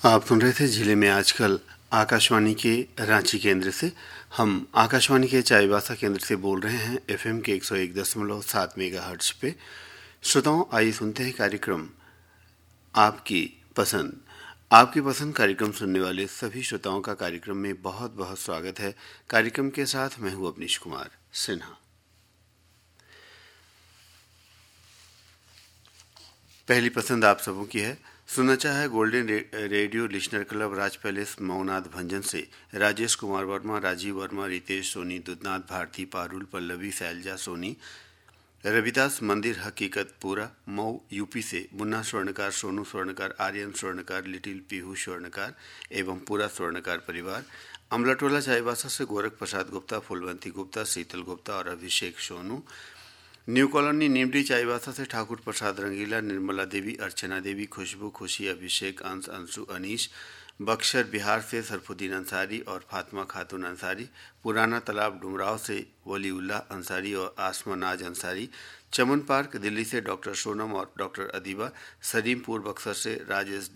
आप सुन रहे थे जिले में आजकल आकाशवाणी के रांची केंद्र से। हम आकाशवाणी के चाईबासा केंद्र से बोल रहे हैं एफएम के 101.7 मेगाहर्ट्ज पे। श्रोताओं, आइए सुनते हैं कार्यक्रम आपकी पसंद। आपकी पसंद कार्यक्रम सुनने वाले सभी श्रोताओं का कार्यक्रम में बहुत बहुत स्वागत है। कार्यक्रम के साथ मैं हूं अवनीश कुमार सिन्हा। पहली पसंद आप सबों की है। सुनना चाहे गोल्डन रेडियो लिसनर क्लब राज पैलेस मऊनाथ भंजन से राजेश कुमार वर्मा, राजीव वर्मा, रितेश सोनी, दुधनाथ भारती, पारुल पल्लवी, शैलजा सोनी, रविदास मंदिर हकीकतपुरा मऊ यूपी से मुन्ना स्वर्णकार, सोनू स्वर्णकार, आर्यन स्वर्णकार, लिटिल पीहू स्वर्णकार एवं पूरा स्वर्णकार परिवार। अमलाटोला चाईबासा से गोरख प्रसाद गुप्ता, फुलवंती गुप्ता, शीतल गुप्ता और अभिषेक सोनू। न्यू कॉलोनी नीमडी चाईबासा से ठाकुर प्रसाद रंगीला, निर्मला देवी, अर्चना देवी, खुशबू, खुशी, अभिषेक, अंश, अंशु, अनीश। बक्सर बिहार से सरफुद्दीन अंसारी और फातिमा खातून अंसारी। पुराना तालाब डुमराव से वलीउल्लाह अंसारी और आसमा नाज अंसारी। चमन पार्क दिल्ली से डॉक्टर सोनम और डॉक्टर अदीबा। सलीमपुर बक्सर से राजेश